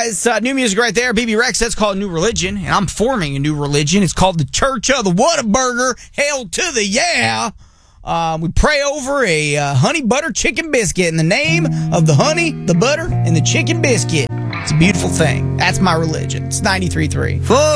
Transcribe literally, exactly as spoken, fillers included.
guys. Uh, new music right there. B B Rex, that's called New Religion. And I'm forming a new religion. It's called the Church of the Whataburger. Hail to the yeah. Uh, we pray over a uh, honey butter chicken biscuit in the name of the honey, the butter, and the chicken biscuit. It's a beautiful thing. That's my religion. It's ninety-three point three.